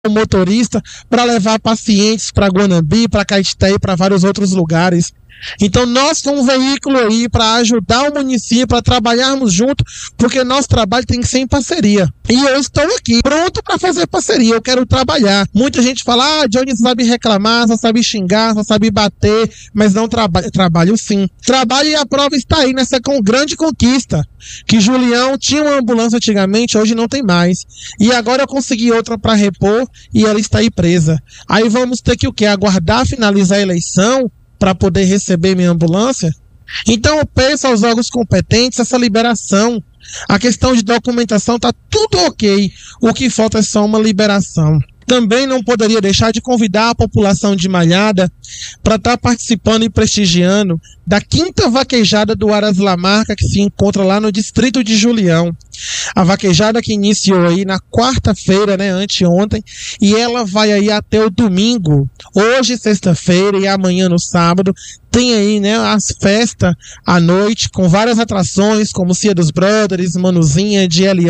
motorista para levar pacientes para Guanambi, para Caetité e para vários outros lugares. Então nós somos um veículo aí para ajudar o município, para trabalharmos junto, porque nosso trabalho tem que ser em parceria. E eu estou aqui, pronto para fazer parceria, eu quero trabalhar. Muita gente fala, Johnny só sabe reclamar, só sabe xingar, só sabe bater, mas não trabalha. Trabalho sim. Trabalho e a prova está aí nessa grande conquista, que Julião tinha uma ambulância antigamente, hoje não tem mais. E agora eu consegui outra para repor e ela está aí presa. Aí vamos ter que o quê? Aguardar finalizar a eleição para poder receber minha ambulância? Então eu peço aos órgãos competentes essa liberação. A questão de documentação está tudo ok. O que falta é só uma liberação. Também não poderia deixar de convidar a população de Malhada para estar participando e prestigiando da 5ª vaquejada do Aras Lamarca, que se encontra lá no distrito de Julião. A vaquejada que iniciou aí na quarta-feira, anteontem, e ela vai aí até o domingo. Hoje, sexta-feira, e amanhã no sábado, tem aí, as festas à noite, com várias atrações, como Cia dos Brothers, Manuzinha, DL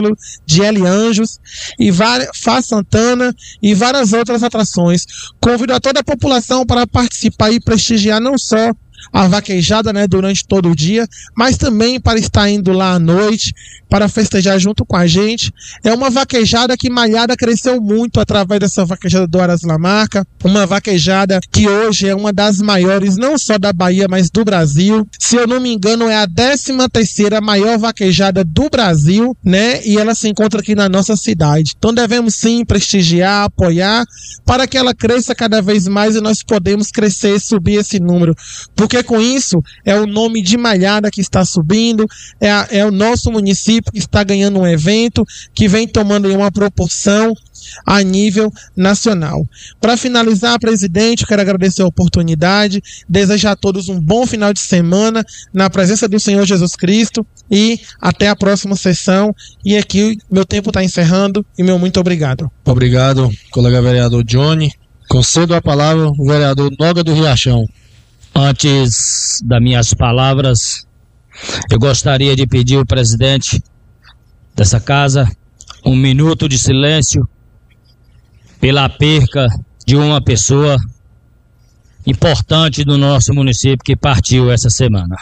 Anjos, e Fá Santana, e várias outras atrações. Convido a toda a população para participar e prestigiar não só a vaquejada, durante todo o dia, mas também para estar indo lá à noite, para festejar junto com a gente. É uma vaquejada que Malhada cresceu muito através dessa vaquejada do Aras Lamarca, uma vaquejada que hoje é uma das maiores, não só da Bahia, mas do Brasil. Se eu não me engano, é a 13ª maior vaquejada do Brasil, e ela se encontra aqui na nossa cidade. Então devemos sim prestigiar, apoiar, para que ela cresça cada vez mais e nós podemos crescer e subir esse número. Porque com isso, é o nome de Malhada que está subindo, é o nosso município que está ganhando um evento que vem tomando uma proporção a nível nacional. Para finalizar, presidente, eu quero agradecer a oportunidade, desejar a todos um bom final de semana na presença do Senhor Jesus Cristo e até a próxima sessão. E aqui meu tempo está encerrando e meu muito obrigado. Obrigado, colega vereador Johnny. Concedo a palavra ao vereador Noga do Riachão. Antes das minhas palavras, eu gostaria de pedir ao presidente dessa casa um minuto de silêncio pela perca de uma pessoa importante do nosso município que partiu essa semana.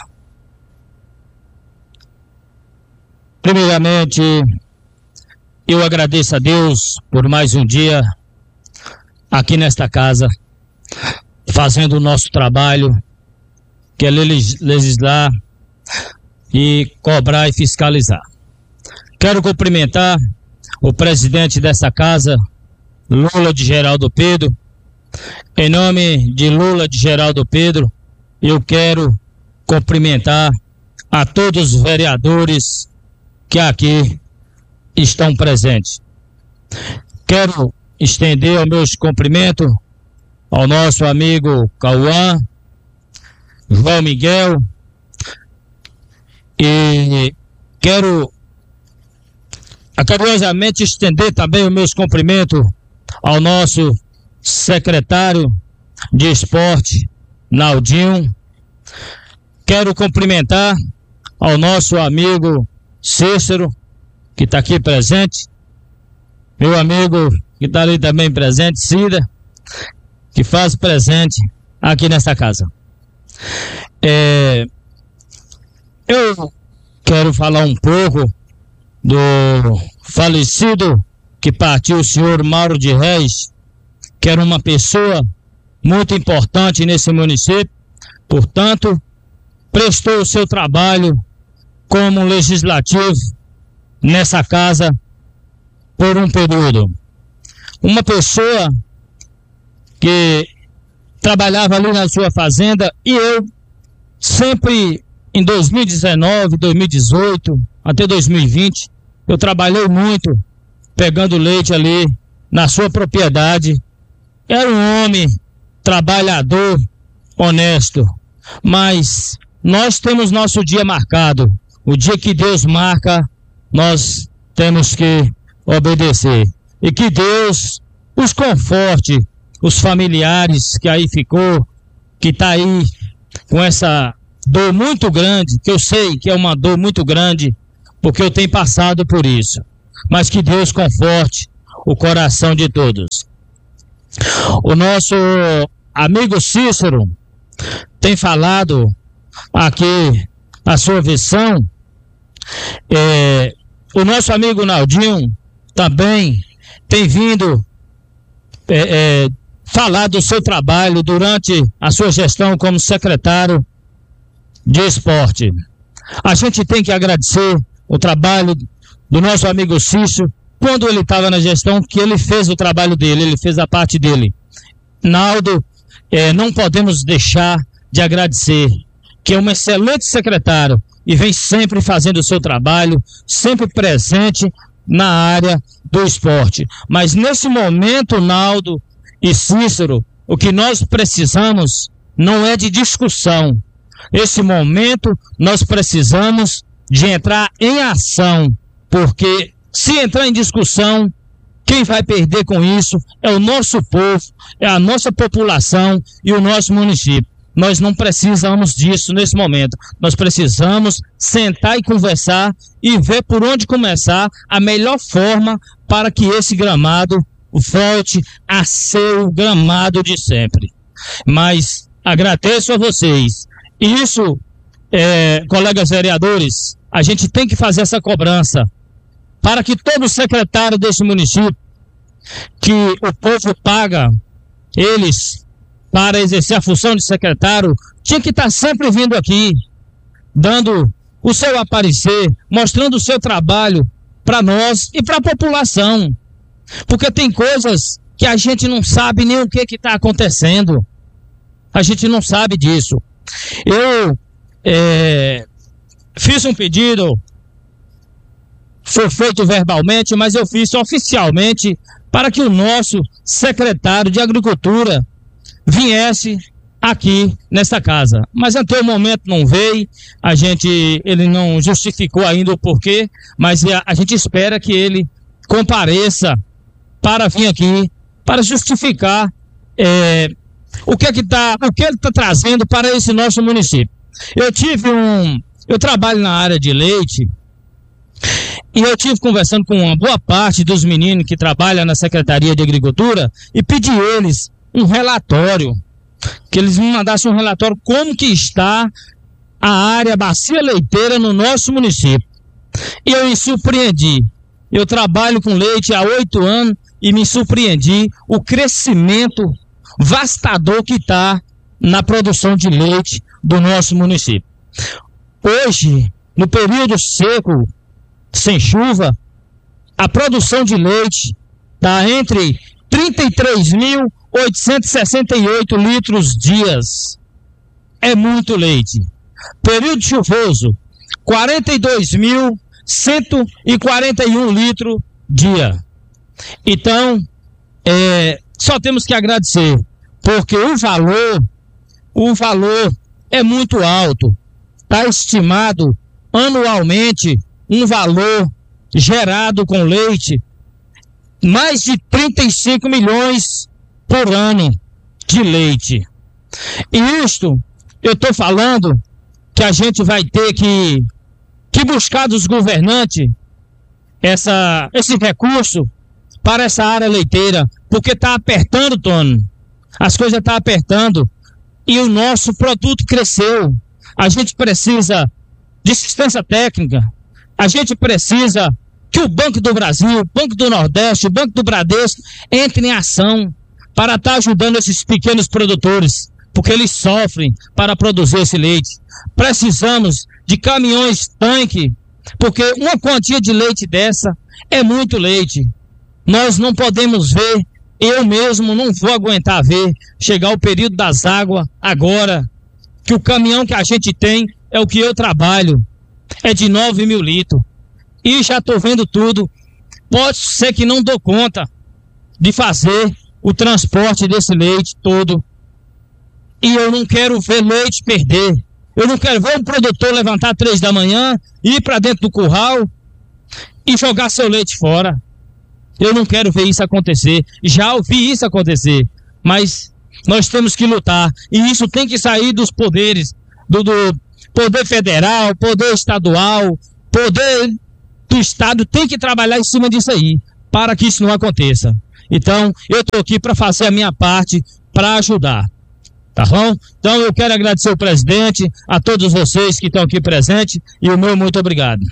Primeiramente, eu agradeço a Deus por mais um dia aqui nesta casa, fazendo o nosso trabalho, que é legislar e cobrar e fiscalizar. Quero cumprimentar o presidente dessa casa, Lula de Geraldo Pedro. Em nome de Lula de Geraldo Pedro, eu quero cumprimentar a todos os vereadores que aqui estão presentes. Quero estender os meus cumprimentos ao nosso amigo Cauã, João Miguel, e quero carinhosamente estender também os meus cumprimentos ao nosso secretário de esporte, Naldinho. Quero cumprimentar ao nosso amigo Cícero, que está aqui presente, meu amigo que está ali também presente, Cida, que faz presente aqui nesta casa. Eu quero falar um pouco do falecido que partiu, o senhor Mauro de Reis, que era uma pessoa muito importante nesse município, portanto, prestou o seu trabalho como legislativo nessa casa por um período. Uma pessoa que trabalhava ali na sua fazenda, e eu sempre em 2019, 2018, até 2020, eu trabalhei muito pegando leite ali na sua propriedade. Era um homem trabalhador, honesto, mas nós temos nosso dia marcado. O dia que Deus marca, nós temos que obedecer. E que Deus os conforte, os familiares que aí ficou, que está aí com essa dor muito grande, que eu sei que é uma dor muito grande, porque eu tenho passado por isso. Mas que Deus conforte o coração de todos. O nosso amigo Cícero tem falado aqui a sua versão. O nosso amigo Naldinho também tem vindo falar do seu trabalho durante a sua gestão como secretário de esporte. A gente tem que agradecer o trabalho do nosso amigo Cícero quando ele estava na gestão, que ele fez o trabalho dele, ele fez a parte dele. Naldo, não podemos deixar de agradecer, que é um excelente secretário e vem sempre fazendo o seu trabalho, sempre presente na área do esporte. Mas nesse momento, Naldo e Cícero, o que nós precisamos não é de discussão. Nesse momento, nós precisamos de entrar em ação, porque se entrar em discussão, quem vai perder com isso é o nosso povo, é a nossa população e o nosso município. Nós não precisamos disso nesse momento. Nós precisamos sentar e conversar e ver por onde começar a melhor forma para que esse gramado volte a ser o gramado de sempre. Mas agradeço a vocês. Isso, colegas vereadores, a gente tem que fazer essa cobrança para que todo secretário desse município, que o povo paga eles para exercer a função de secretário, tinha que estar sempre vindo aqui, dando o seu aparecer, mostrando o seu trabalho para nós e para a população. Porque tem coisas que a gente não sabe nem o que está acontecendo. A gente não sabe disso. Eu fiz um pedido, foi feito verbalmente, mas eu fiz oficialmente para que o nosso secretário de Agricultura viesse aqui nesta casa. Mas até o momento não veio, ele não justificou ainda o porquê, mas a gente espera que ele compareça para vir aqui, para justificar o que ele está trazendo para esse nosso município. Eu trabalho na área de leite e eu tive conversando com uma boa parte dos meninos que trabalham na Secretaria de Agricultura e pedi eles um relatório, que eles me mandassem um relatório como que está a área bacia leiteira no nosso município. E eu me surpreendi. Eu trabalho com leite há 8 anos e me surpreendi o crescimento vastador que está na produção de leite do nosso município. Hoje, no período seco, sem chuva, a produção de leite está entre 33.868 litros dias. É muito leite. Período chuvoso, 42.141 litros dia. Então, só temos que agradecer, porque o valor é muito alto. Está estimado anualmente um valor gerado com leite mais de 35 milhões por ano de leite. E isto, eu estou falando que a gente vai ter que buscar dos governantes esse recurso para essa área leiteira, porque está apertando, Tony. As coisas estão apertando e o nosso produto cresceu. A gente precisa de assistência técnica, a gente precisa que o Banco do Brasil, o Banco do Nordeste, o Banco do Bradesco entre em ação para estar ajudando esses pequenos produtores, porque eles sofrem para produzir esse leite. Precisamos de caminhões-tanque, porque uma quantia de leite dessa é muito leite. Nós não podemos ver, eu mesmo não vou aguentar ver, chegar o período das águas agora, que o caminhão que a gente tem é o que eu trabalho, é de 9 mil litros. E já estou vendo tudo. Pode ser que não dou conta de fazer o transporte desse leite todo. E eu não quero ver leite perder. Eu não quero ver um produtor levantar 3 da manhã, ir para dentro do curral e jogar seu leite fora. Eu não quero ver isso acontecer. Já ouvi isso acontecer. Mas nós temos que lutar. E isso tem que sair dos poderes, do poder federal, poder estadual, poder do estado, tem que trabalhar em cima disso aí. para que isso não aconteça. Então, eu estou aqui para fazer a minha parte, para ajudar. Tá bom? Então, eu quero agradecer ao presidente, a todos vocês que estão aqui presentes, e o meu muito obrigado.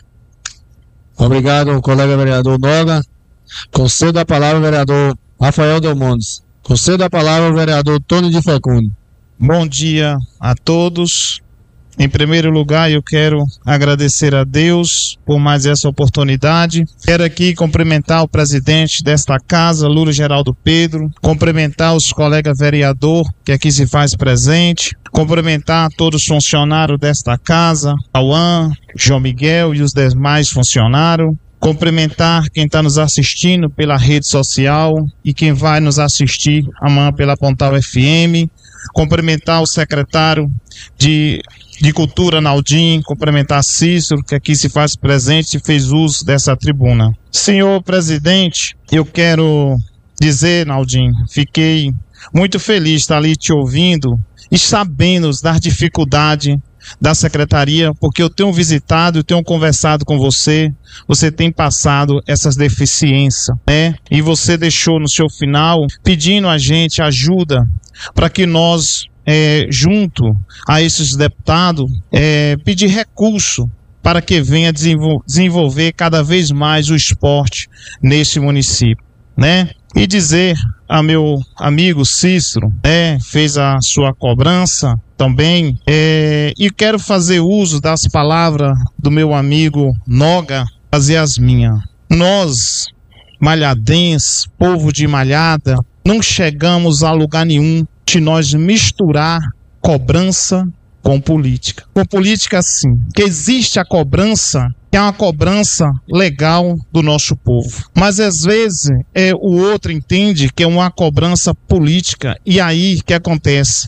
Obrigado, colega vereador Noga. Concedo a palavra ao vereador Rafael Delmontes. Concedo a palavra ao vereador Tony de Facundo. Bom dia a todos. Em primeiro lugar, eu quero agradecer a Deus por mais essa oportunidade. Quero aqui cumprimentar o presidente desta casa, Lula Geraldo Pedro, cumprimentar os colegas vereadores que aqui se faz presente, cumprimentar todos os funcionários desta casa, Cauã, João Miguel e os demais funcionários, cumprimentar quem está nos assistindo pela rede social e quem vai nos assistir amanhã pela Pontal FM, cumprimentar o secretário de Cultura, Naldinho, cumprimentar Cícero, que aqui se faz presente e fez uso dessa tribuna. Senhor presidente, eu quero dizer, Naldinho, fiquei muito feliz de estar ali te ouvindo e sabendo das dificuldades da secretaria, porque eu tenho visitado, eu tenho conversado com você, você tem passado essas deficiências, né? E você deixou no seu final pedindo a gente ajuda para que nós junto a esses deputados, pedir recurso para que venha desenvolver cada vez mais o esporte nesse município, né? E dizer a meu amigo Cícero, fez a sua cobrança também, e quero fazer uso das palavras do meu amigo Noga, fazer as minhas. Nós, malhadenses, povo de Malhada, não chegamos a lugar nenhum de nós misturar cobrança com política. Com política, sim, que existe a cobrança, que é uma cobrança legal do nosso povo. Mas às vezes o outro entende que é uma cobrança política, e aí o que acontece?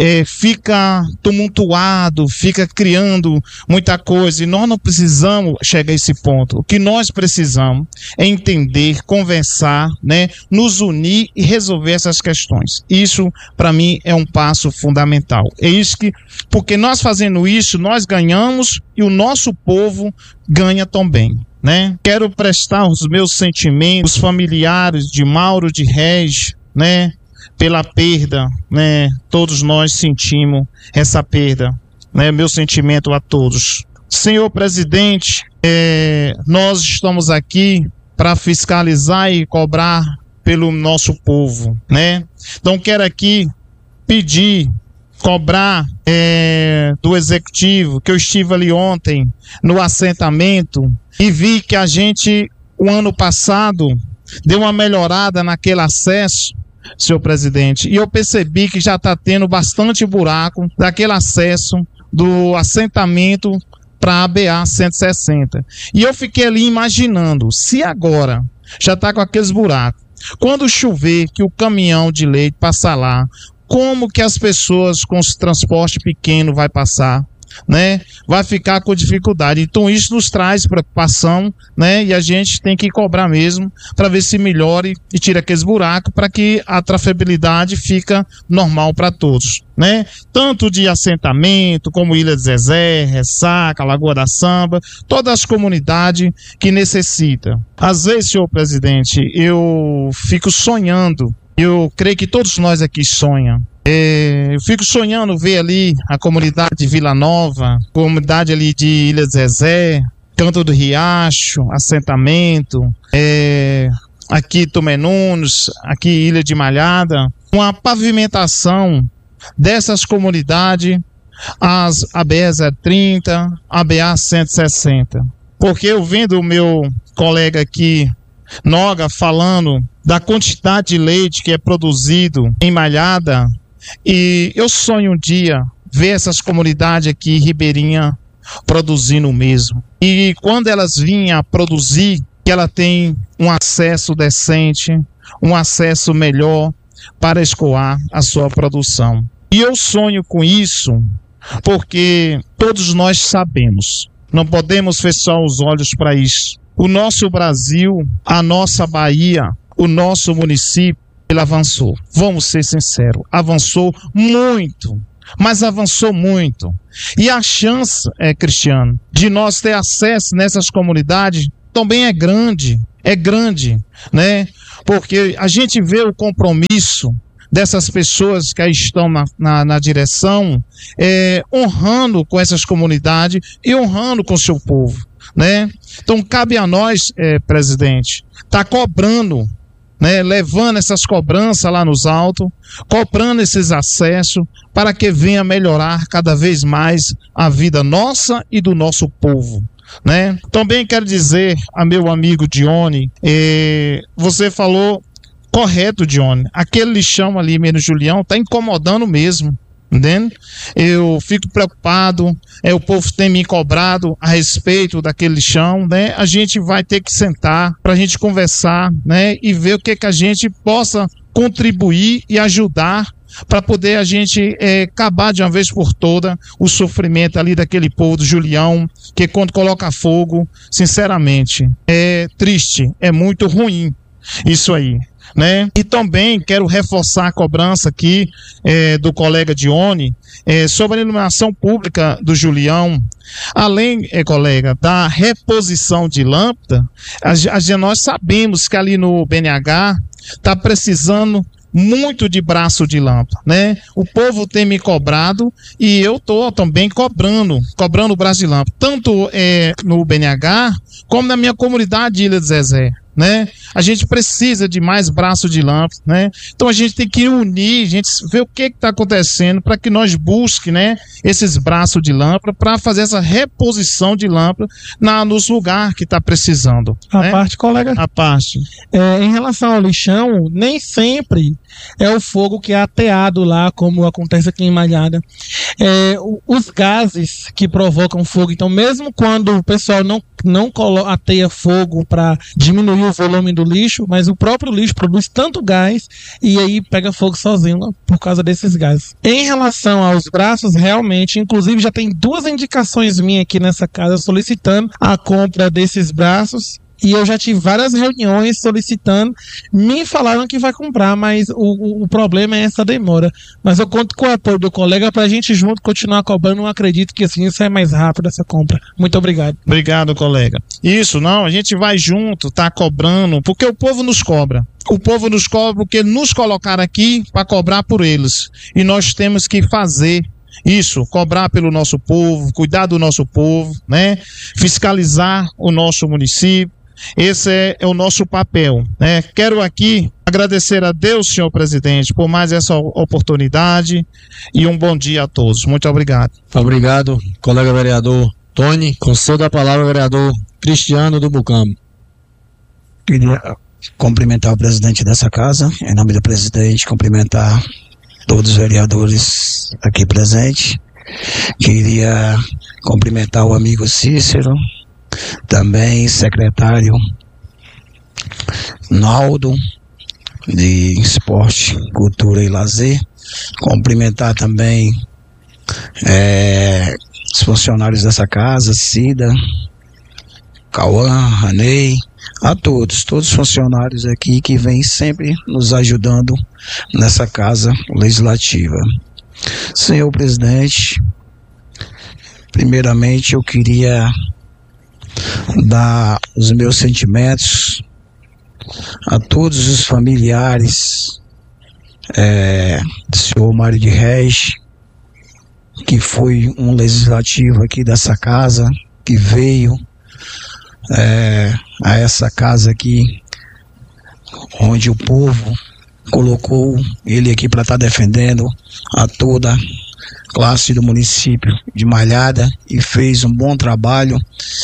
Fica tumultuado, fica criando muita coisa, e nós não precisamos chegar a esse ponto. O que nós precisamos é entender, conversar, né, nos unir e resolver essas questões. Isso, para mim, é um passo fundamental. É isso que, porque nós fazendo isso, nós ganhamos e o nosso povo ganha também, né? Quero prestar os meus sentimentos, os familiares de Mauro de Reis, né? Pela perda, né? Todos nós sentimos essa perda, né? Meu sentimento a todos. Senhor presidente, nós estamos aqui para fiscalizar e cobrar pelo nosso povo, né? Então quero aqui pedir, cobrar do executivo, que eu estive ali ontem no assentamento e vi que a gente, o ano passado, deu uma melhorada naquele acesso, senhor presidente, e eu percebi que já está tendo bastante buraco daquele acesso do assentamento para a ABA 160. E eu fiquei ali imaginando, se agora já está com aqueles buracos, quando chover, que o caminhão de leite passar lá, como que as pessoas com os transporte pequeno vai passar, né? Vai ficar com dificuldade. Então isso nos traz preocupação, né? E a gente tem que cobrar mesmo para ver se melhore e tira aqueles buracos para que a trafegabilidade fica normal para todos, né? Tanto de assentamento como Ilha de Zezé, Ressaca, Lagoa da Samba, todas as comunidades que necessitam. Às vezes, senhor presidente, eu fico sonhando. Eu creio que todos nós aqui sonham. Eu fico sonhando ver ali a comunidade de Vila Nova, comunidade ali de Ilha de Zezé, Canto do Riacho, assentamento, aqui Tomé Nunes, aqui Ilha de Malhada, uma pavimentação dessas comunidades, as ABA 030, ABA 160. Porque eu vendo o meu colega aqui, Noga, falando da quantidade de leite que é produzido em Malhada, e eu sonho um dia ver essas comunidades aqui ribeirinha produzindo o mesmo. E quando elas vinham a produzir, que ela tem um acesso decente, um acesso melhor para escoar a sua produção. E eu sonho com isso porque todos nós sabemos, não podemos fechar os olhos para isso. O nosso Brasil, a nossa Bahia, o nosso município, ele avançou. Vamos ser sinceros, avançou muito, mas avançou muito. E a chance, Cristiano, de nós ter acesso nessas comunidades também é grande. é grande, né? Porque a gente vê o compromisso dessas pessoas que aí estão na direção, honrando com essas comunidades e honrando com o seu povo, né? Então cabe a nós, presidente, tá cobrando, né, levando essas cobranças lá nos altos, cobrando esses acessos para que venha melhorar cada vez mais a vida nossa e do nosso povo, né? Também quero dizer a meu amigo Dione, você falou correto, Dione, aquele lixão ali, menos Julião, tá incomodando mesmo, entende? Eu fico preocupado, o povo tem me cobrado a respeito daquele lixão, né? A gente vai ter que sentar pra gente conversar, né? E ver o que a gente possa contribuir e ajudar para poder a gente acabar de uma vez por toda o sofrimento ali daquele povo do Julião, que quando coloca fogo, sinceramente, é triste, é muito ruim isso aí, né? E também quero reforçar a cobrança aqui do colega Dione sobre a iluminação pública do Julião. Além, colega, da reposição de lâmpada, nós sabemos que ali no BNH está precisando muito de braço de lâmpada, né? O povo tem me cobrado e eu tô também cobrando o braço de lâmpada, tanto no BNH como na minha comunidade de Ilha do Zezé, né? A gente precisa de mais braço de lâmpada, né? Então a gente tem que unir, a gente ver o que está acontecendo para que nós busquemos, né, esses braços de lâmpada para fazer essa reposição de lâmpada nos lugares que está precisando. A né? parte, colega? A parte. Em relação ao lixão, nem sempre é o fogo que é ateado lá, como acontece aqui em Malhada. Os gases que provocam fogo, então mesmo quando o pessoal não ateia fogo para diminuir o volume do lixo, mas o próprio lixo produz tanto gás e aí pega fogo sozinho por causa desses gases. Em relação aos braços, realmente, inclusive já tem 2 indicações minhas aqui nessa casa solicitando a compra desses braços. E eu já tive várias reuniões solicitando, me falaram que vai comprar, mas o problema é essa demora. Mas eu conto com o apoio do colega pra gente junto continuar cobrando. Eu acredito que assim isso é mais rápido, essa compra. Muito obrigado. Obrigado, colega. Isso, não, a gente vai junto, tá cobrando, porque o povo nos cobra. O povo nos cobra porque nos colocaram aqui para cobrar por eles. E nós temos que fazer isso, cobrar pelo nosso povo, cuidar do nosso povo, né? Fiscalizar o nosso município. Esse é o nosso papel, né? Quero aqui agradecer a Deus, senhor presidente, por mais essa oportunidade e um bom dia a todos. Muito obrigado. Obrigado, colega vereador Tony. Concedo a palavra ao vereador Cristiano do Bucambo. Queria cumprimentar o presidente dessa casa, em nome do presidente, cumprimentar todos os vereadores aqui presentes. Queria cumprimentar o amigo Cícero, também secretário Naldo, de Esporte, Cultura e Lazer. Cumprimentar também os funcionários dessa casa, Cida, Cauã, Ranei, a todos os funcionários aqui que vêm sempre nos ajudando nessa casa legislativa. Senhor presidente, primeiramente eu queria dar os meus sentimentos a todos os familiares do senhor Mário de Reis, que foi um legislativo aqui dessa casa, que veio a essa casa aqui, onde o povo colocou ele aqui para estar defendendo a toda classe do município de Malhada e fez um bom trabalho.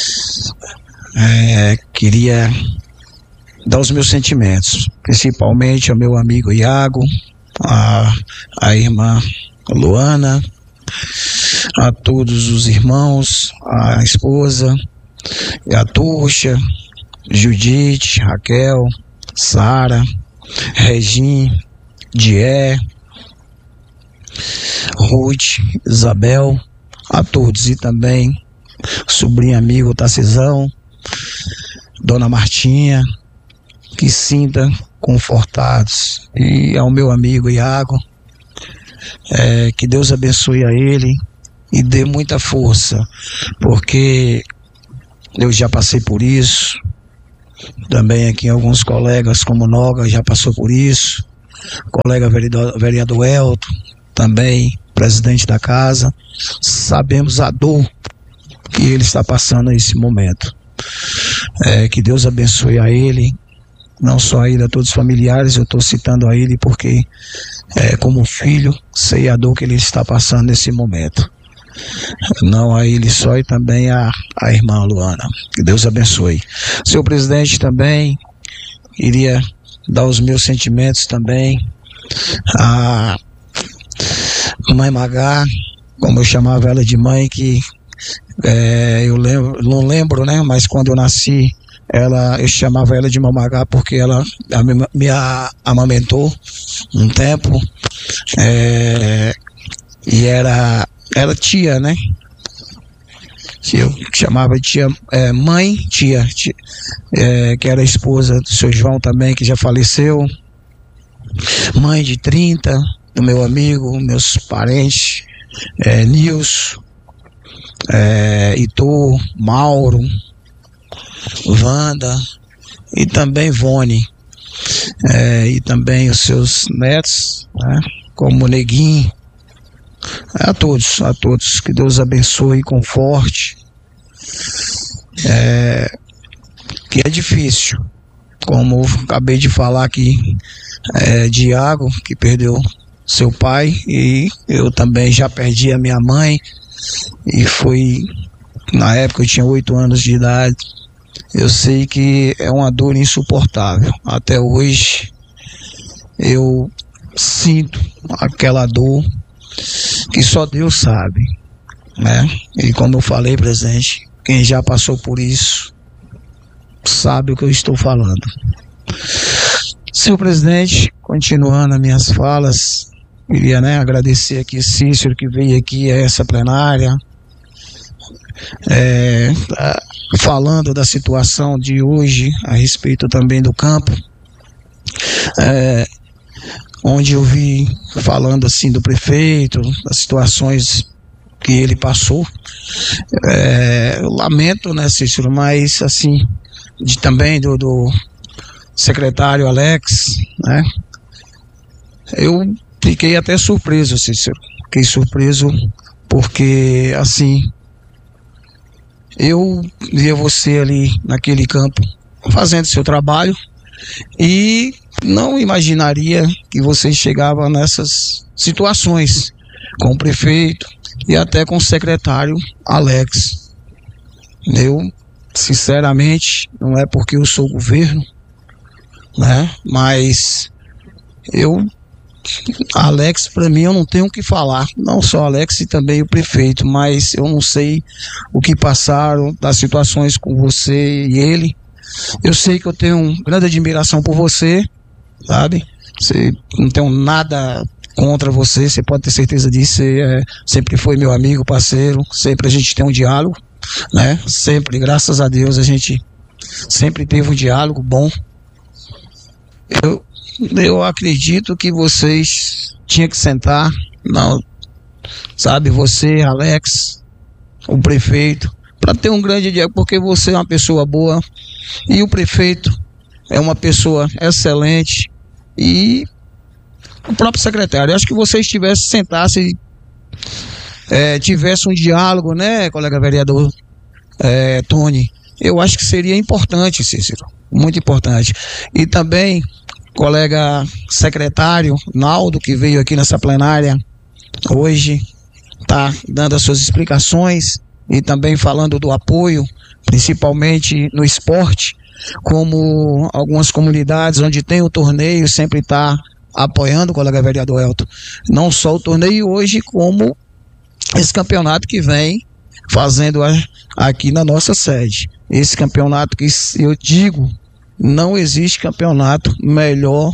Queria dar os meus sentimentos, principalmente ao meu amigo Iago, a irmã Luana, a todos os irmãos, a esposa, a Tuxa, Judite, Raquel, Sara, Regine, Dié, Ruth, Isabel, a todos, e também sobrinho amigo Tarcisão, Dona Martinha, que sinta confortados, e ao meu amigo Iago, que Deus abençoe a ele e dê muita força, porque eu já passei por isso, também aqui alguns colegas como Noga já passou por isso, colega vereador Elton, também presidente da casa, sabemos a dor que ele está passando nesse momento. Que Deus abençoe a ele, não só a ele, a todos os familiares. Eu estou citando a ele porque como filho sei a dor que ele está passando nesse momento, não a ele só, e também a irmã Luana. Que Deus abençoe. Senhor presidente, também iria dar os meus sentimentos também a mãe Magá, como eu chamava ela de mãe, que eu não lembro, né? Mas quando eu nasci, eu chamava ela de Mamagá porque ela me amamentou um tempo, e era tia, né? Eu chamava de tia, mãe, tia, que era a esposa do seu João também, que já faleceu, mãe de 30, do meu amigo, meus parentes, Nilson, Heitor, Mauro, Wanda e também Vone, e também os seus netos, né, como Neguinho. A todos, que Deus abençoe e conforte, que é difícil, como eu acabei de falar aqui, Diago, que perdeu seu pai, e eu também já perdi a minha mãe, e na época eu tinha 8 anos de idade. Eu sei que é uma dor insuportável. Até hoje eu sinto aquela dor que só Deus sabe, né? E como eu falei, presidente, quem já passou por isso sabe o que eu estou falando. Senhor presidente, continuando as minhas falas, queria, agradecer aqui Cícero, que veio aqui a essa plenária, falando da situação de hoje a respeito também do campo, onde eu vi falando assim do prefeito, das situações que ele passou. Eu lamento, né, Cícero, mas assim, também do secretário Alex, né? Eu fiquei até surpreso, Cícero. Fiquei surpreso porque, assim, eu via você ali naquele campo fazendo seu trabalho e não imaginaria que você chegava nessas situações com o prefeito e até com o secretário Alex. Eu, sinceramente, não é porque eu sou governo, né? Mas Alex, para mim, eu não tenho o que falar, não só Alex e também o prefeito, mas eu não sei o que passaram, das situações com você e ele. Eu sei que eu tenho grande admiração por você, sabe? Não tenho nada contra você, você pode ter certeza disso. Você sempre foi meu amigo, parceiro, sempre a gente tem um diálogo, né? Sempre, graças a Deus, a gente sempre teve um diálogo bom. Eu acredito que vocês tinham que sentar, não, sabe, você, Alex, o prefeito, para ter um grande diálogo, porque você é uma pessoa boa e o prefeito é uma pessoa excelente, e o próprio secretário. Eu acho que vocês sentassem, tivesse um diálogo, né, colega vereador Tony, eu acho que seria importante, Cícero, muito importante. E também colega secretário Naldo, que veio aqui nessa plenária hoje, está dando as suas explicações e também falando do apoio, principalmente no esporte, como algumas comunidades onde tem o torneio, sempre está apoiando o colega vereador Elton. Não só o torneio hoje, como esse campeonato que vem fazendo aqui na nossa sede. Esse campeonato que eu digo, não existe campeonato melhor,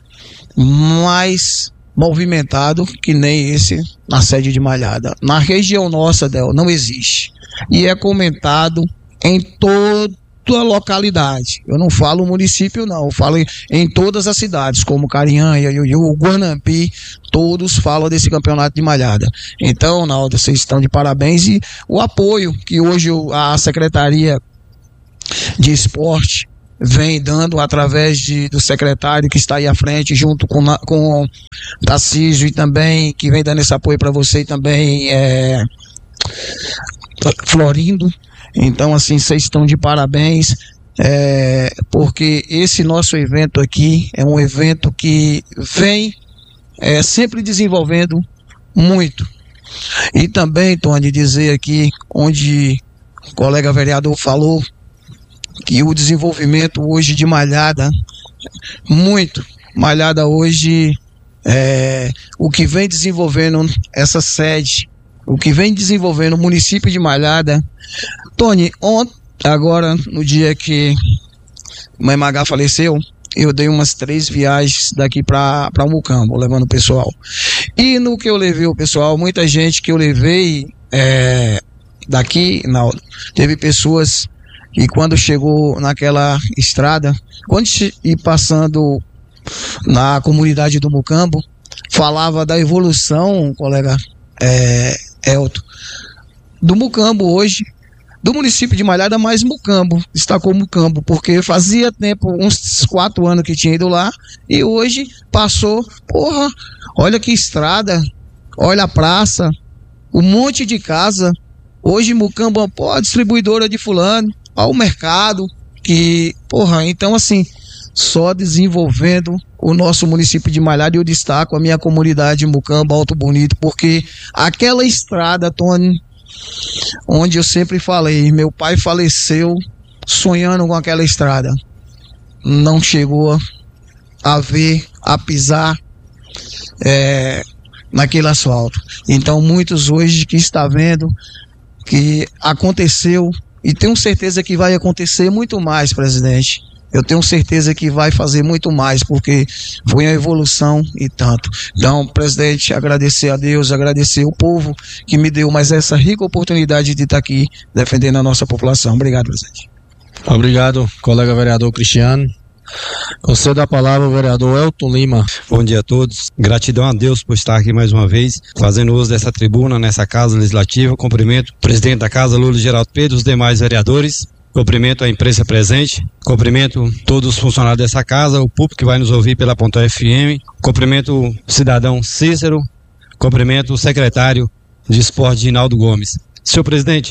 mais movimentado que nem esse na sede de Malhada. Na região nossa, Del, não existe. E é comentado em toda a localidade. Eu não falo município, não. Eu falo em todas as cidades, como Carinhanha, o Guanambi, todos falam desse campeonato de Malhada. Então, Naldo, vocês estão de parabéns. E o apoio que hoje a Secretaria de Esporte vem dando através do secretário que está aí à frente, junto com Tarcísio, e também que vem dando esse apoio para você, e também Florindo. Então, assim, vocês estão de parabéns, porque esse nosso evento aqui é um evento que vem sempre desenvolvendo muito. E também, Tony, dizer aqui, onde o colega vereador falou que o desenvolvimento hoje de Malhada, muito, Malhada hoje, o que vem desenvolvendo essa sede, o que vem desenvolvendo o município de Malhada. Tony, agora, no dia que Mãe Magá faleceu, eu dei umas 3 viagens daqui para Mucambo, levando o pessoal. E no que eu levei o pessoal, muita gente que eu levei daqui, teve pessoas que quando chegou naquela estrada, quando ir passando na comunidade do Mucambo, falava da evolução, colega Elton, do Mucambo hoje, do município de Malhada, mais Mucambo, destacou Mucambo, porque fazia tempo, uns 4 anos que tinha ido lá, e hoje passou, olha que estrada, olha a praça, um monte de casa, hoje Mucambo, a distribuidora de fulano, ao mercado, então assim, só desenvolvendo o nosso município de Malhada, e eu destaco a minha comunidade de Mucambo, Alto Bonito, porque aquela estrada, Tony, onde eu sempre falei, meu pai faleceu sonhando com aquela estrada, não chegou a ver, a pisar naquele asfalto. Então muitos hoje que está vendo que aconteceu, e tenho certeza que vai acontecer muito mais, presidente. Eu tenho certeza que vai fazer muito mais, porque foi uma evolução e tanto. Então, presidente, agradecer a Deus, agradecer o povo que me deu mais essa rica oportunidade de estar aqui defendendo a nossa população. Obrigado, presidente. Obrigado, colega vereador Cristiano. Concedo a palavra ao vereador Elton Lima. Bom dia a todos. Gratidão a Deus por estar aqui mais uma vez, fazendo uso dessa tribuna, nessa casa legislativa. Cumprimento o presidente da casa, Lula Geraldo Pedro, os demais vereadores. Cumprimento a imprensa presente, cumprimento todos os funcionários dessa casa, o público que vai nos ouvir pela Ponta FM, cumprimento o cidadão Cícero, cumprimento o secretário de Esporte, Ginaldo Gomes. Senhor presidente,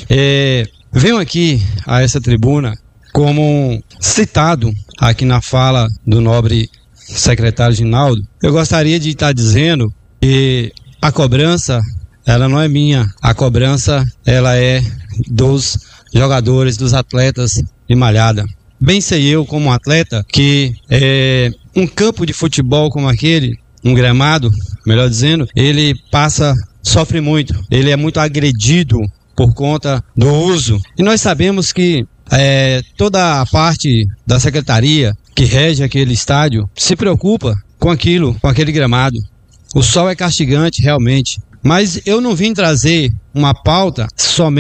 venho aqui a essa tribuna como citado aqui na fala do nobre secretário Ginaldo. Eu gostaria de estar dizendo que a cobrança, ela não é minha, a cobrança, ela é dos jogadores, dos atletas de Malhada. Bem sei eu, como atleta, que um campo de futebol como aquele, um gramado, melhor dizendo, ele sofre muito, ele é muito agredido por conta do uso. E nós sabemos que toda a parte da secretaria que rege aquele estádio se preocupa com aquele gramado. O sol é castigante, realmente. Mas eu não vim trazer uma pauta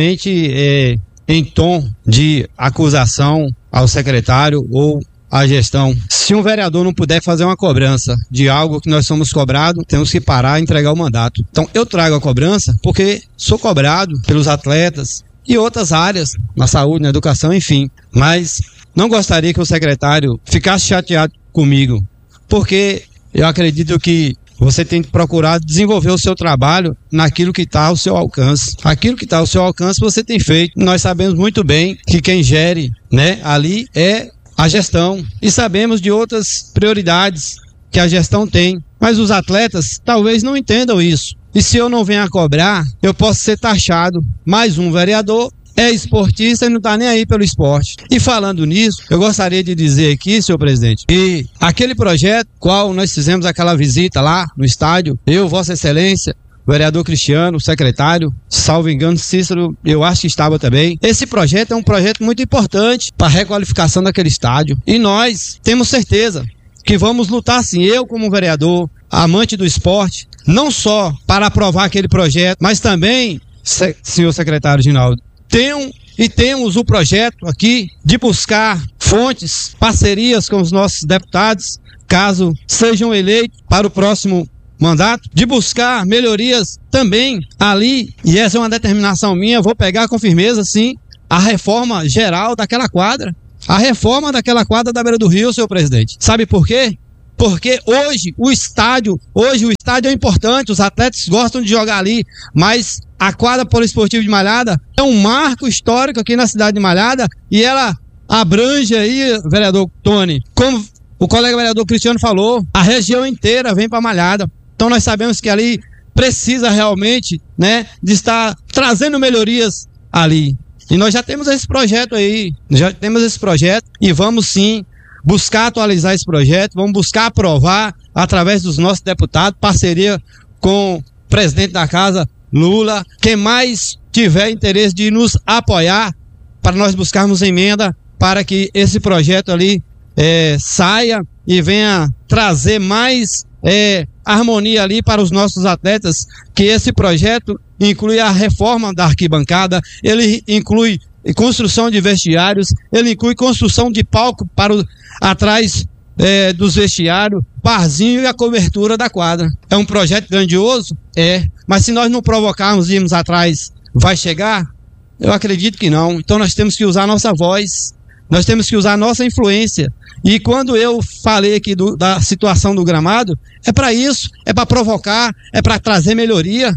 somente em tom de acusação ao secretário ou à gestão. Se um vereador não puder fazer uma cobrança de algo que nós somos cobrados, temos que parar e entregar o mandato. Então eu trago a cobrança porque sou cobrado pelos atletas e outras áreas, na saúde, na educação, enfim. Mas não gostaria que o secretário ficasse chateado comigo, porque eu acredito que você tem que procurar desenvolver o seu trabalho naquilo que está ao seu alcance. Aquilo que está ao seu alcance você tem feito. Nós sabemos muito bem que quem gere, ali é a gestão. E sabemos de outras prioridades que a gestão tem. Mas os atletas talvez não entendam isso. E se eu não venho a cobrar, eu posso ser taxado. Mais um vereador é esportista e não está nem aí pelo esporte. E falando nisso, eu gostaria de dizer aqui, senhor presidente, que aquele projeto, qual nós fizemos aquela visita lá no estádio, eu, Vossa Excelência, o vereador Cristiano, o secretário, salvo engano, Cícero, eu acho que estava também. Esse projeto é um projeto muito importante para a requalificação daquele estádio. E nós temos certeza que vamos lutar sim, eu como vereador, amante do esporte, não só para aprovar aquele projeto, mas também, senhor secretário Ginaldo, temos o projeto aqui de buscar fontes, parcerias com os nossos deputados, caso sejam eleitos para o próximo mandato, de buscar melhorias também ali, e essa é uma determinação minha, vou pegar com firmeza sim, a reforma geral daquela quadra. a reforma daquela quadra da beira do rio, senhor presidente. Sabe por quê? Porque hoje o estádio é importante, os atletas gostam de jogar ali, mas a quadra poliesportiva de Malhada é um marco histórico aqui na cidade de Malhada e ela abrange aí, vereador Tony, como o colega vereador Cristiano falou, a região inteira vem para Malhada. Então nós sabemos que ali precisa realmente, né, de estar trazendo melhorias ali. E nós já temos esse projeto aí, e vamos sim buscar atualizar esse projeto, vamos buscar aprovar através dos nossos deputados, parceria com o presidente da casa, Lula, quem mais tiver interesse de nos apoiar para nós buscarmos emenda para que esse projeto ali saia e venha trazer mais harmonia ali para os nossos atletas, que esse projeto inclui a reforma da arquibancada, ele inclui construção de vestiários, ele inclui construção de palco para atrás dos vestiários, barzinho e a cobertura da quadra. É um projeto grandioso? Mas se nós não provocarmos e irmos atrás, vai chegar? Eu acredito que não. Então nós temos que usar a nossa voz, nós temos que usar a nossa influência. E quando eu falei aqui da situação do gramado, é para isso, é para provocar, é para trazer melhoria,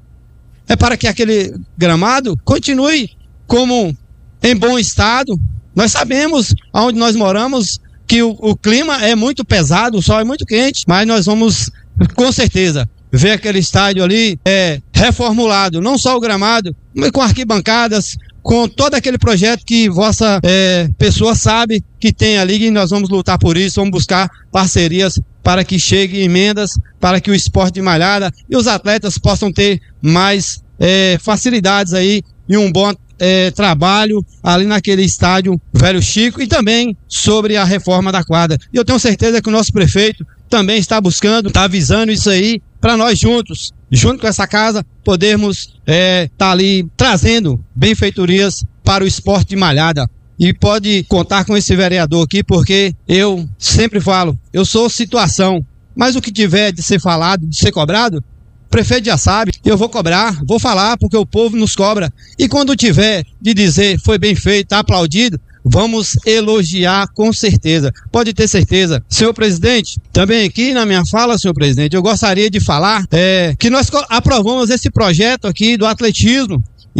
é para que aquele gramado continue como em bom estado. Nós sabemos, onde nós moramos, que o clima é muito pesado, o sol é muito quente, mas nós vamos, com certeza, ver aquele estádio ali reformulado, não só o gramado, mas com arquibancadas, com todo aquele projeto que vossa pessoa sabe que tem ali, e nós vamos lutar por isso, vamos buscar parcerias para que cheguem emendas, para que o esporte de Malhada e os atletas possam ter mais facilidades aí e um bom trabalho ali naquele estádio Velho Chico, e também sobre a reforma da quadra. E eu tenho certeza que o nosso prefeito também está buscando, está avisando isso aí, para nós juntos com essa casa, podermos estar ali trazendo benfeitorias para o esporte de Malhada. E pode contar com esse vereador aqui, porque eu sempre falo, eu sou situação, mas o que tiver de ser falado, de ser cobrado, o prefeito já sabe, eu vou cobrar, vou falar, porque o povo nos cobra. E quando tiver de dizer foi bem feito, tá aplaudido, vamos elogiar com certeza. Pode ter certeza. Senhor presidente, também aqui na minha fala, senhor presidente, eu gostaria de falar que nós aprovamos esse projeto aqui do atletismo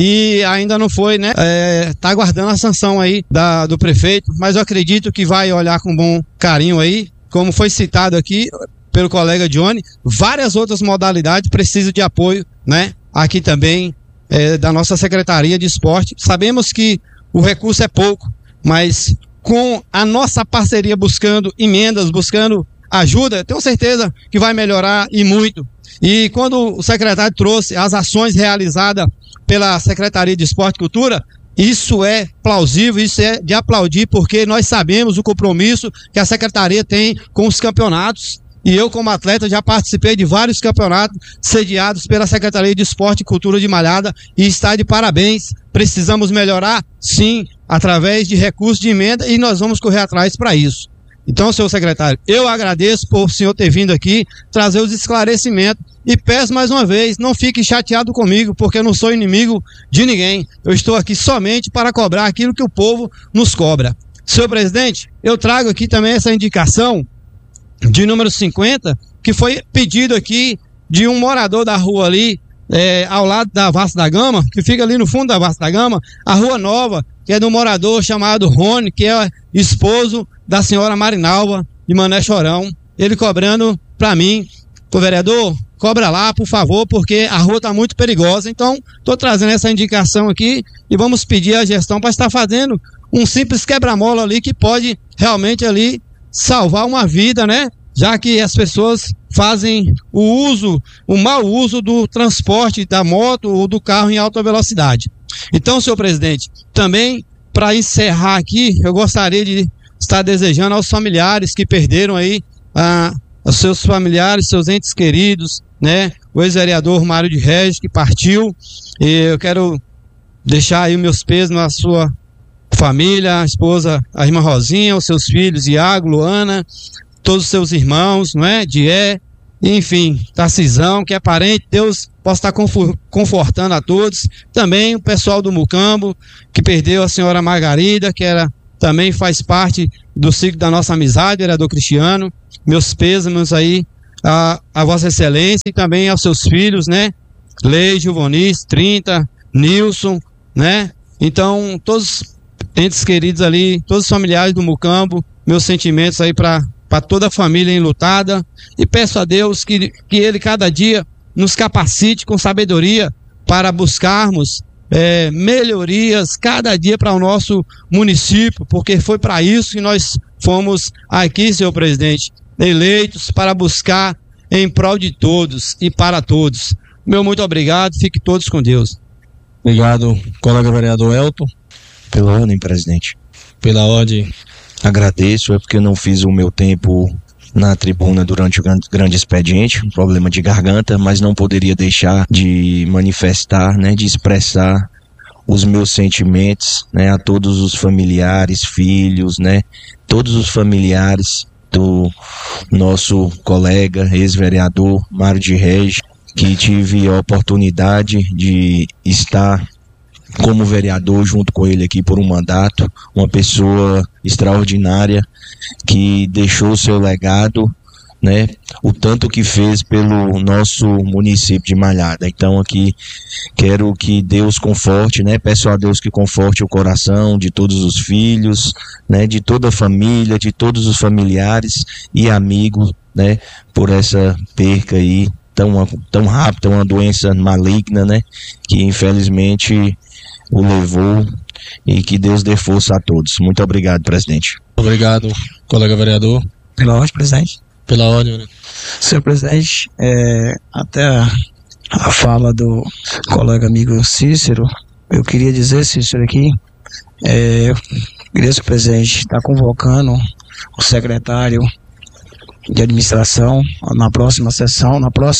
e ainda não foi, né? Tá aguardando a sanção aí do prefeito, mas eu acredito que vai olhar com bom carinho aí, como foi citado aqui pelo colega Johnny, várias outras modalidades precisam de apoio, né? Aqui também da nossa Secretaria de Esporte. Sabemos que o recurso é pouco, mas com a nossa parceria buscando emendas, buscando ajuda, tenho certeza que vai melhorar e muito. E quando o secretário trouxe as ações realizadas pela Secretaria de Esporte e Cultura, isso é plausível, isso é de aplaudir, porque nós sabemos o compromisso que a Secretaria tem com os campeonatos. E eu, como atleta, já participei de vários campeonatos sediados pela Secretaria de Esporte e Cultura de Malhada e está de parabéns. Precisamos melhorar? Sim, através de recursos de emenda, e nós vamos correr atrás para isso. Então, senhor secretário, eu agradeço por o senhor ter vindo aqui, trazer os esclarecimentos, e peço mais uma vez, não fique chateado comigo, porque eu não sou inimigo de ninguém. Eu estou aqui somente para cobrar aquilo que o povo nos cobra. Senhor presidente, eu trago aqui também essa indicação de número 50, que foi pedido aqui de um morador da rua ali, ao lado da Vasco da Gama, que fica ali no fundo da Vasco da Gama, a Rua Nova, que é de um morador chamado Rony, que é esposo da senhora Marinalva de Mané Chorão. Ele cobrando para mim, o vereador, cobra lá, por favor, porque a rua está muito perigosa. Então, estou trazendo essa indicação aqui e vamos pedir à gestão para estar fazendo um simples quebra-mola ali, que pode realmente ali salvar uma vida, né? Já que as pessoas fazem o mau uso do transporte da moto ou do carro em alta velocidade. Então, senhor presidente, também para encerrar aqui, eu gostaria de estar desejando aos familiares que perderam aí os seus familiares, seus entes queridos, né? O ex-vereador Mário de Regis, que partiu, e eu quero deixar aí meus pesos na sua família, a esposa, a irmã Rosinha, os seus filhos, Iago, Luana, todos os seus irmãos, não é? Dié, enfim, Tarcisão, que é parente, Deus possa estar confortando a todos. Também o pessoal do Mucambo, que perdeu a senhora Margarida, que era também faz parte do ciclo da nossa amizade, vereador Cristiano. Meus pêsames aí a Vossa Excelência e também aos seus filhos, né? Lei, Gilvonice, 30, Nilson, né? Então, todos os entes queridos ali, todos os familiares do Mucambo, meus sentimentos aí para toda a família enlutada, e peço a Deus que Ele cada dia nos capacite com sabedoria para buscarmos melhorias cada dia para o nosso município, porque foi para isso que nós fomos aqui, senhor presidente, eleitos para buscar em prol de todos e para todos. Meu muito obrigado, fiquem todos com Deus. Obrigado, colega vereador Elton. Pela ordem, presidente. Pela ordem. Agradeço, é porque eu não fiz o meu tempo na tribuna durante o grande expediente, um problema de garganta, mas não poderia deixar de manifestar, né, de expressar os meus sentimentos, né, a todos os familiares, filhos, né, todos os familiares do nosso colega, ex-vereador Mário de Regis, que tive a oportunidade de estar como vereador junto com ele aqui por um mandato, uma pessoa extraordinária que deixou o seu legado, né, o tanto que fez pelo nosso município de Malhada. Então aqui quero que Deus conforte, né, peço a Deus que conforte o coração de todos os filhos, né, de toda a família, de todos os familiares e amigos, né, por essa perca aí tão rápida, uma doença maligna, né, que infelizmente o levou, e que Deus dê força a todos. Muito obrigado, presidente. Obrigado, colega vereador. Pela ordem, presidente. Pela ordem, né? Senhor presidente, até a fala do colega amigo Cícero, eu queria dizer, Cícero, aqui, eu queria, senhor presidente, estar convocando o secretário de administração na próxima sessão,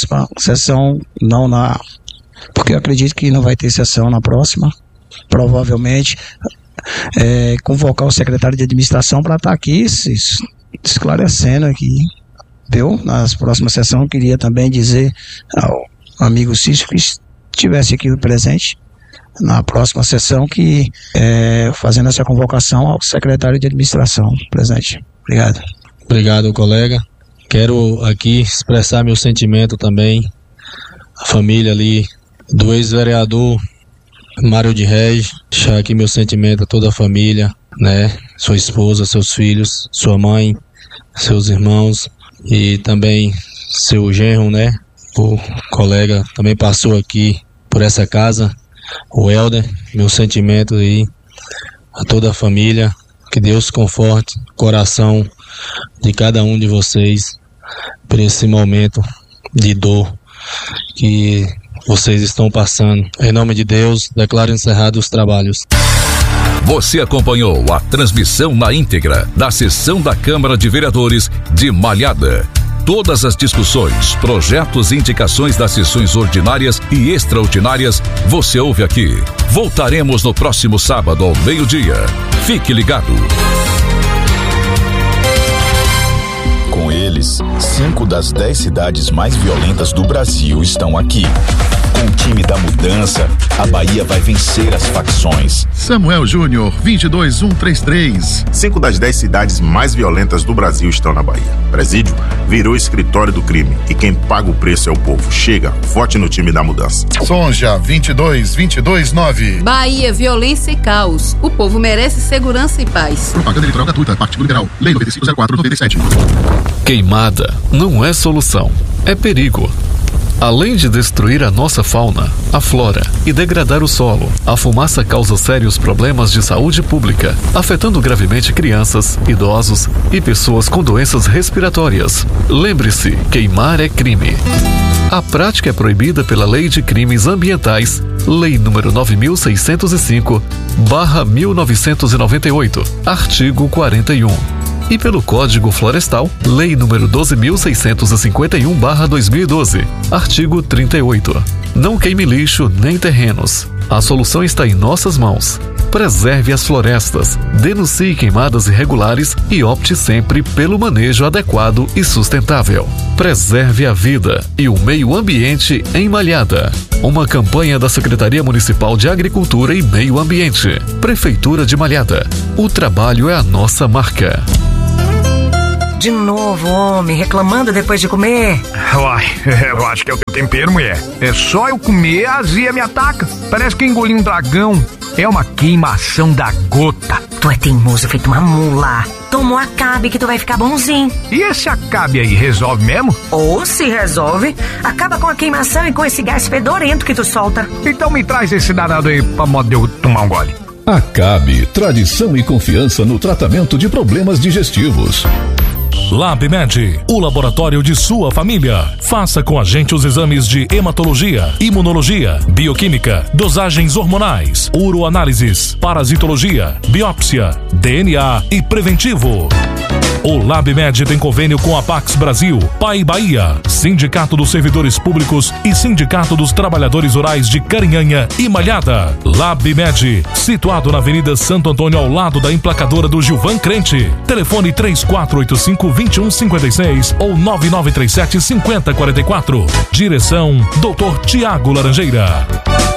não na... porque eu acredito que não vai ter sessão na próxima, provavelmente, convocar o secretário de administração para estar aqui se esclarecendo aqui, viu? Nas próximas sessões, eu queria também dizer ao amigo Cícero que estivesse aqui presente na próxima sessão, que fazendo essa convocação ao secretário de administração presente. Obrigado. Obrigado, colega. Quero aqui expressar meu sentimento também, a família ali do ex-vereador Mário de Regis, deixar aqui meu sentimento a toda a família, né, sua esposa, seus filhos, sua mãe, seus irmãos e também seu genro, né, o colega também passou aqui por essa casa, o Helder, meu sentimento aí a toda a família, que Deus conforte o coração de cada um de vocês por esse momento de dor que vocês estão passando. Em nome de Deus, declaro encerrados os trabalhos. Você acompanhou a transmissão na íntegra da sessão da Câmara de Vereadores de Malhada. Todas as discussões, projetos e indicações das sessões ordinárias e extraordinárias você ouve aqui. Voltaremos no próximo sábado ao meio-dia. Fique ligado. Com eles, 5 das 10 cidades mais violentas do Brasil estão aqui. Com o time da mudança, a Bahia vai vencer as facções. Samuel Júnior, 22133. 5 das 10 cidades mais violentas do Brasil estão na Bahia. Presídio virou escritório do crime e quem paga o preço é o povo. Chega, vote no time da mudança. Sonja, 22229. Bahia, violência e caos. O povo merece segurança e paz. Propaganda eleitoral gratuita, Partido Liberal, Lei 9504/97. Queimada não é solução, é perigo. Além de destruir a nossa fauna, a flora e degradar o solo, a fumaça causa sérios problemas de saúde pública, afetando gravemente crianças, idosos e pessoas com doenças respiratórias. Lembre-se, queimar é crime. A prática é proibida pela Lei de Crimes Ambientais, Lei nº 9.605/1998, artigo 41. E pelo Código Florestal, Lei nº 12.651/2012, artigo 38. Não queime lixo nem terrenos. A solução está em nossas mãos. Preserve as florestas, denuncie queimadas irregulares e opte sempre pelo manejo adequado e sustentável. Preserve a vida e o meio ambiente em Malhada. Uma campanha da Secretaria Municipal de Agricultura e Meio Ambiente. Prefeitura de Malhada. O trabalho é a nossa marca. De novo, homem, reclamando depois de comer? Uai, eu acho que é o teu tempero, mulher. É só eu comer, a azia me ataca. Parece que engoli um dragão. É uma queimação da gota. Tu é teimoso feito uma mula. Toma um Acabe que tu vai ficar bonzinho. E esse Acabe aí resolve mesmo? Ou se resolve, acaba com a queimação e com esse gás fedorento que tu solta. Então me traz esse danado aí pra modo de eu tomar um gole. Acabe, tradição e confiança no tratamento de problemas digestivos. LabMed, o laboratório de sua família. Faça com a gente os exames de hematologia, imunologia, bioquímica, dosagens hormonais, uroanálises, parasitologia, biópsia, DNA e preventivo. O LabMed tem convênio com a Pax Brasil, Pai Bahia, Sindicato dos Servidores Públicos e Sindicato dos Trabalhadores Rurais de Carinhanha e Malhada. LabMed, situado na Avenida Santo Antônio, ao lado da emplacadora do Gilvan Crente. Telefone 3485-2156 ou 9937-5044. Direção Dr. Tiago Laranjeira.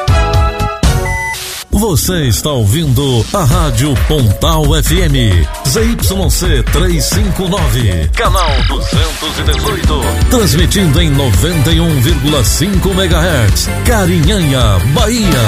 Você está ouvindo a Rádio Pontal FM, ZYC 359, canal 218, transmitindo em 91,5 MHz, Carinhanha, Bahia.